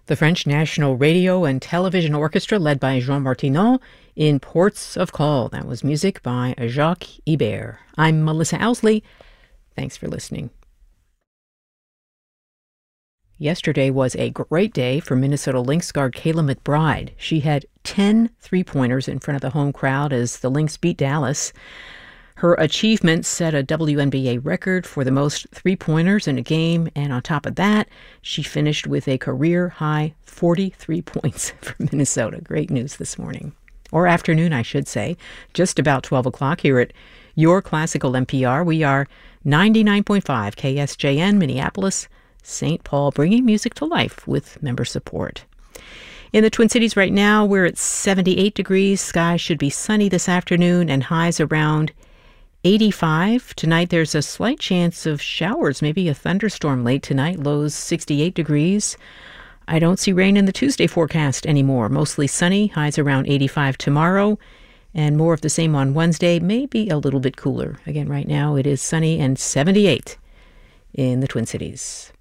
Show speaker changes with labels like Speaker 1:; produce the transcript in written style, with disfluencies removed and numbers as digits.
Speaker 1: The French National Radio and Television Orchestra, led by Jean Martineau, in Ports of Call. That was music by Jacques Ibert. I'm Melissa Owsley. Thanks for listening. Yesterday was a great day for Minnesota Lynx guard Kayla McBride. She had 10 three-pointers in front of the home crowd as the Lynx beat Dallas. Her achievement set a WNBA record for the most three-pointers in a game, and on top of that, she finished with a career-high 43 points for Minnesota. Great news this morning. Or afternoon, I should say. Just about 12 o'clock here at Your Classical NPR. We are 99.5 KSJN, Minneapolis, St. Paul, bringing music to life with member support. In the Twin Cities right now, we're at 78 degrees. Skies should be sunny this afternoon and highs around 85. Tonight, there's a slight chance of showers, maybe a thunderstorm late tonight. Lows 68 degrees. I don't see rain in the Tuesday forecast anymore. Mostly sunny, highs around 85 tomorrow, and more of the same on Wednesday, maybe a little bit cooler. Again, right now it is sunny and 78 in the Twin Cities.